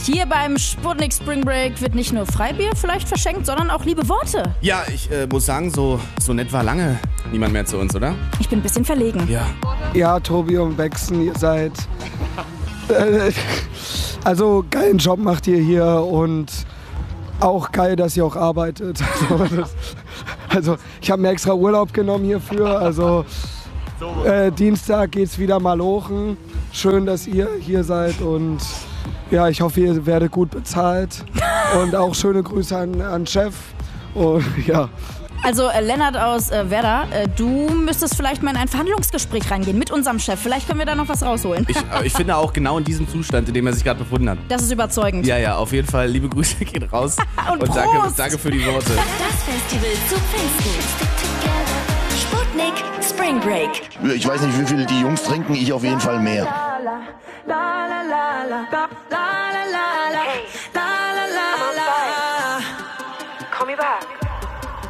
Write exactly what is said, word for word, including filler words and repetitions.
Hier beim Sputnik Spring Break wird nicht nur Freibier vielleicht verschenkt, sondern auch liebe Worte. Ja, ich äh, muss sagen, so, so nett war lange niemand mehr zu uns, oder? Ich bin ein bisschen verlegen. Ja. Ja, Tobi und Bexen, ihr seid... Äh, also, geilen Job macht ihr hier und auch geil, dass ihr auch arbeitet. Also, das, also ich habe mir extra Urlaub genommen hierfür. Also, äh, Dienstag geht's wieder mal lochen. Schön, dass ihr hier seid und ja, ich hoffe, ihr werdet gut bezahlt. Und auch schöne Grüße an, an Chef. Und ja. Also äh, Lennart aus äh, Werder, äh, du müsstest vielleicht mal in ein Verhandlungsgespräch reingehen mit unserem Chef. Vielleicht können wir da noch was rausholen. Ich, äh, ich finde auch genau in diesem Zustand, in dem er sich gerade befunden hat. Das ist überzeugend. Ja, ja, auf jeden Fall. Liebe Grüße gehen raus. Und, und danke, danke für die Worte. Das Festival zu Pfingsten. Sputnik Spring Break. Ich weiß nicht, wie viel die Jungs trinken, ich auf jeden Fall mehr. Call me back.